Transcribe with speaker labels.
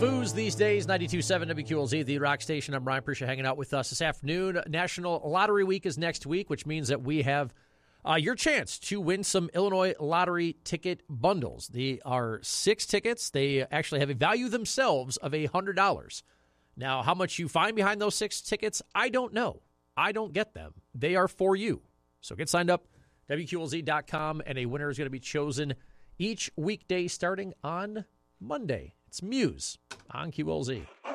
Speaker 1: Foos these days, 92.7 WQLZ, the rock station. I'm Brian. Appreciate hanging out with us this afternoon. National Lottery Week is next week, which means that we have your chance to win some Illinois Lottery ticket bundles. They are 6 tickets. They actually have a value themselves of $100. Now, how much you find behind those 6 tickets, I don't know. I don't get them. They are for you. So get signed up, WQLZ.com, and a winner is going to be chosen each weekday starting on Monday. It's Muse on QLZ.